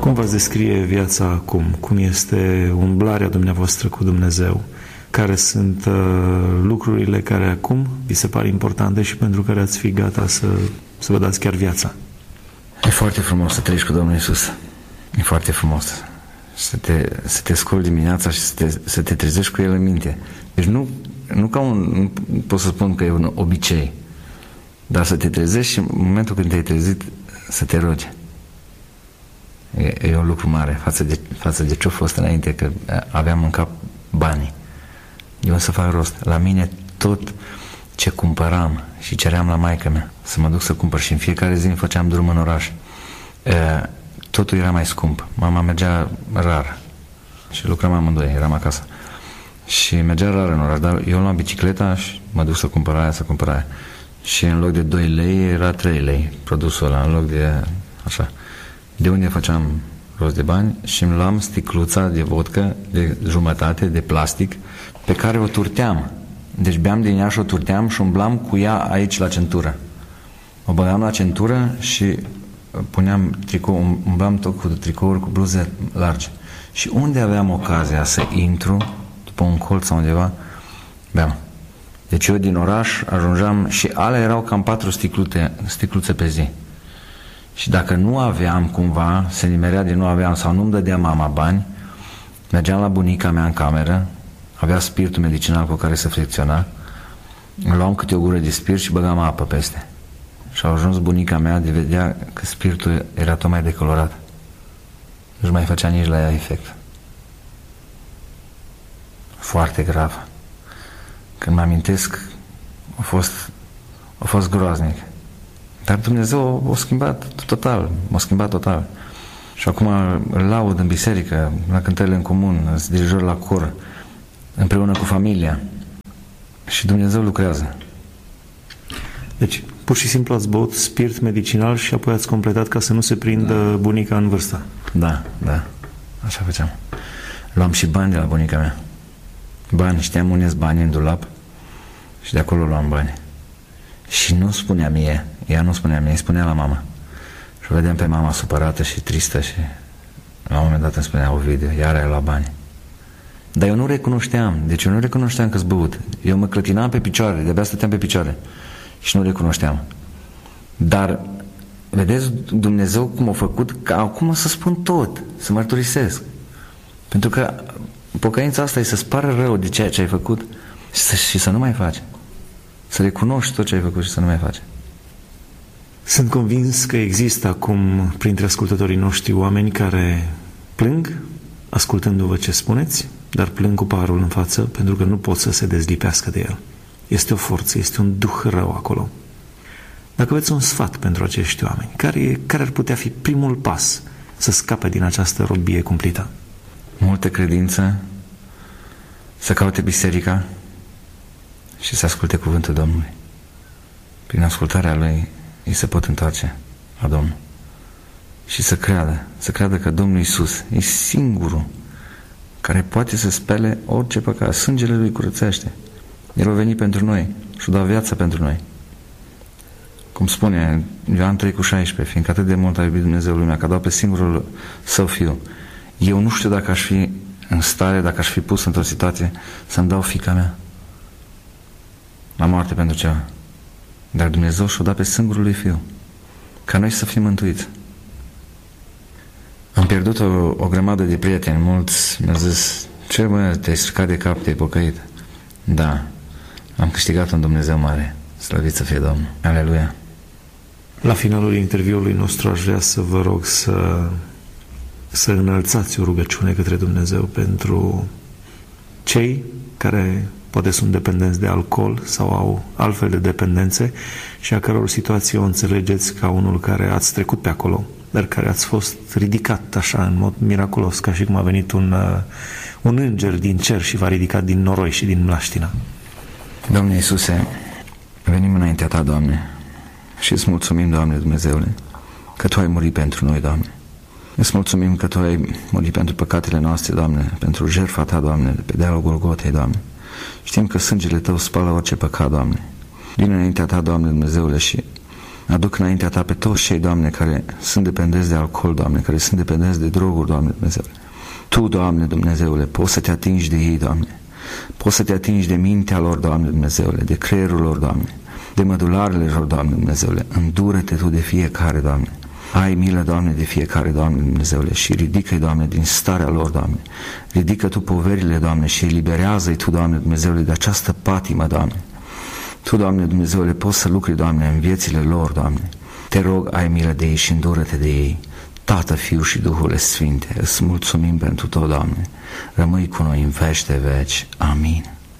Cum v-ați descrie viața acum? Cum este umblarea dumneavoastră cu Dumnezeu? Care sunt lucrurile care acum vi se par importante și pentru care ați fi gata să vă dați chiar viața? E foarte frumos să trăiești cu Domnul Iisus. E foarte frumos. Să te scoli dimineața și să te trezești cu El în minte. Deci nu pot să spun că e un obicei, dar să te trezești și în momentul când te-ai trezit să te rogi. E un lucru mare față de ce-a fost înainte, că aveam în cap banii. Eu să fac rost. La mine tot ce cumpăram și ceream la maică mea să mă duc să cumpăr și în fiecare zi îmi făceam drum în oraș. Totul era mai scump. Mama mergea rar și lucram amândoi, eram acasă. Și mergea rar în oraș, dar eu luam bicicleta și mă duc să cumpăr aia. Și în loc de 2 lei era 3 lei produsul ăla, în loc de așa. De unde făceam rost de bani și îmi luam sticluța de vodcă de jumătate de plastic pe care o turteam. Deci beam din ea și o turteam și umblam cu ea aici la centură. O băgam la centură și puneam tricou, umblam tot cu tricouri, cu bluze largi. Și unde aveam ocazia să intru, după un colț sau undeva, beam. Deci eu din oraș ajungeam și alea erau cam 4 sticluțe pe zi. Și dacă nu aveam cumva, se nimerea de nu aveam sau nu-mi dădea mama bani, mergeam la bunica mea în cameră, avea spiritul medicinal cu care se fricționa, luam câte o gură de spirit și băgam apă peste. Și a ajuns bunica mea de vedea că spiritul era tot mai decolorat. Nu mai făcea nici la ea efect. Foarte grav. Când mă amintesc, a fost groaznic. Dar Dumnezeu m-a schimbat total. Și acum îl laud în biserică, la cântările în comun, sunt dirijor la cor, împreună cu familia. Și Dumnezeu lucrează. Deci, pur și simplu ați băut spirit medicinal și apoi ați completat ca să nu se prindă bunica în vârstă. Da. Așa făceam. Luam și bani de la bunica mea. Bani, știam unde sunt bani în dulap și de acolo luam bani. Și nu spunea mie, ea nu spunea mie, îi spunea la mama. Și o vedeam pe mama supărată și tristă și la un moment dat îmi spunea: Ovidiu, iar ai luat bani. Dar eu nu recunoșteam, că-s băut. Eu mă clătinam pe picioare, de-abia stăteam pe picioare și nu recunoșteam. Dar, vedeți, Dumnezeu cum a făcut, ca acum să spun tot, să mărturisesc. Pentru că pocăința asta e să-ți pară rău de ceea ce ai făcut și să nu mai faci. Să recunoști tot ce ai făcut și să nu mai faci. Sunt convins că există acum printre ascultătorii noștri oameni care plâng ascultându-vă ce spuneți, dar plâng cu parul în față pentru că nu pot să se dezlipească de el. Este o forță, este un duh rău acolo. Dacă aveți un sfat pentru acești oameni, care ar putea fi primul pas să scape din această robie cumplită? Multă credință, să caute biserica și să asculte cuvântul Domnului. Prin ascultarea Lui ei se pot întoarce la Domnul. Și să creadă că Domnul Iisus e singurul care poate să spele orice păcat. Sângele Lui curățește. El a venit pentru noi și a dat viața pentru noi. Cum spune Ioan 3,16, fiindcă atât de mult a iubit Dumnezeu lumea, că a dat pe singurul Său Fiu. Eu nu știu dacă aș fi în stare, dacă aș fi pus într-o situație să-mi dau fiica mea la moarte pentru ceva. Dar Dumnezeu și-o dat pe singurul Lui Fiu, ca noi să fim mântuiți. Am pierdut o grămadă de prieteni, mulți mi-au zis: ce bă, te-ai stricat de cap, te-ai pocăit? Da, am câștigat un Dumnezeu mare, slăvit să fie Domnul. Aleluia! La finalul interviului nostru aș vrea să vă rog să înălțați o rugăciune către Dumnezeu pentru cei care poate sunt dependenți de alcool sau au altfel de dependențe și a căror situație o înțelegeți ca unul care ați trecut pe acolo, dar care ați fost ridicat așa în mod miraculos, ca și cum a venit un înger din cer și v-a ridicat din noroi și din mlaștină. Doamne Iisuse, venim înaintea Ta, Doamne, și îți mulțumim, Doamne Dumnezeule, că Tu ai murit pentru noi, Doamne. Îți mulțumim că Tu ai murit pentru păcatele noastre, Doamne, pentru jertfa Ta, Doamne, de pe dealul Golgotei, Doamne. Știm că sângele Tău spală orice păcat, Doamne. Vin înaintea Ta, Doamne Dumnezeule, și Aduc înaintea Ta pe toți cei, Doamne, care sunt dependenți de alcool, Doamne, care sunt dependenți de droguri, Doamne Dumnezeule. Tu, Doamne Dumnezeule, poți să te atingi de ei, Doamne. Poți să te atingi de mintea lor, Doamne Dumnezeule, de creierul lor, Doamne, de mădularele lor, Doamne Dumnezeule. Îndură-te Tu de fiecare, Doamne. Ai milă, Doamne, de fiecare, Doamne Dumnezeule, și ridică-i, Doamne, din starea lor, Doamne. Ridică Tu poverile, Doamne, și eliberează-i Tu, Doamne Dumnezeule, de această patimă, Doamne. Tu, Doamne Dumnezeule, poți să lucri, Doamne, în viețile lor, Doamne. Te rog, ai milă de ei și îndură-te de ei. Tată, Fiu și Duhul Sfinte, îți mulțumim pentru tot, Doamne. Rămâi cu noi în veci de veci. Amin.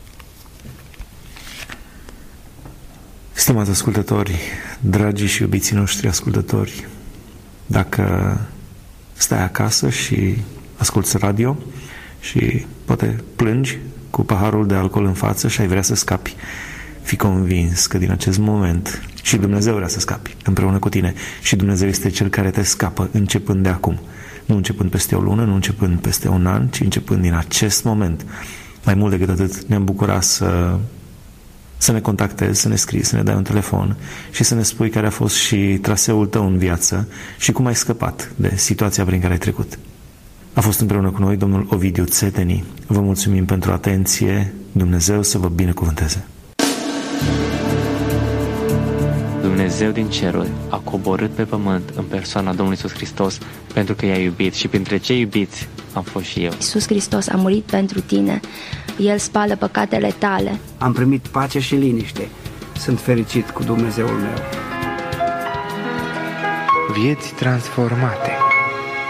Stimați ascultători, dragii și iubiții noștri ascultători, dacă stai acasă și asculți radio și poate plângi cu paharul de alcool în față și ai vrea să scapi, fii convins că din acest moment și Dumnezeu vrea să scapi împreună cu tine și Dumnezeu este Cel care te scapă începând de acum. Nu începând peste o lună, nu începând peste un an, ci începând din acest moment. Mai mult decât atât, ne-am bucurat să ne contactezi, să ne scrii, să ne dai un telefon și să ne spui care a fost și traseul tău în viață și cum ai scăpat de situația prin care ai trecut. A fost împreună cu noi domnul Ovidiu Țeteni. Vă mulțumim pentru atenție. Dumnezeu să vă binecuvânteze. Dumnezeu din ceruri a coborât pe pământ în persoana Domnului Iisus Hristos pentru că i-a iubit și printre cei iubiți am fost și eu. Iisus Hristos a murit pentru tine. El spală păcatele tale. Am primit pace și liniște. Sunt fericit cu Dumnezeul meu. Vieți transformate.